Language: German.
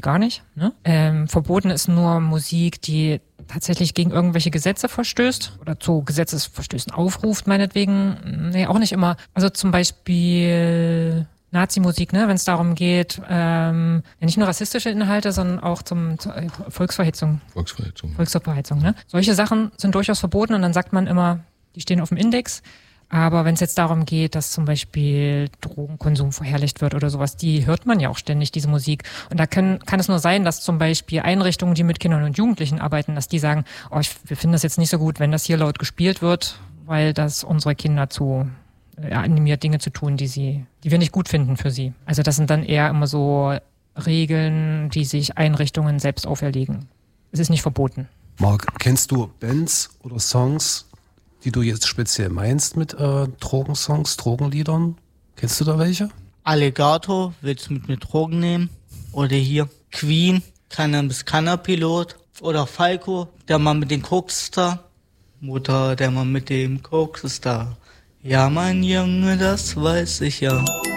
gar nicht. Ne? Verboten ist nur Musik, die tatsächlich gegen irgendwelche Gesetze verstößt oder zu Gesetzesverstößen aufruft, meinetwegen. Nee, auch nicht immer. Also zum Beispiel Nazi-Musik, ne, wenn es darum geht, nicht nur rassistische Inhalte, sondern auch zur Volksverhetzung. Volksverhetzung, ne? Solche Sachen sind durchaus verboten und dann sagt man immer, die stehen auf dem Index. Aber wenn es jetzt darum geht, dass zum Beispiel Drogenkonsum verherrlicht wird oder sowas, die hört man ja auch ständig, diese Musik. Und da kann es nur sein, dass zum Beispiel Einrichtungen, die mit Kindern und Jugendlichen arbeiten, dass die sagen, wir finden das jetzt nicht so gut, wenn das hier laut gespielt wird, weil das unsere Kinder zu animiert, Dinge zu tun, die wir nicht gut finden für sie. Also das sind dann eher immer so Regeln, die sich Einrichtungen selbst auferlegen. Es ist nicht verboten. Marc, kennst du Bands oder Songs, die du jetzt speziell meinst mit Drogensongs, Drogenliedern? Kennst du da welche? Alligator, willst du mit mir Drogen nehmen? Oder hier Queen, Cannabis-Canner-Pilot. Oder Falco, der Mann mit dem Koksstar. Mutter, der Mann mit dem Koksstar. Ja, mein Junge, das weiß ich ja.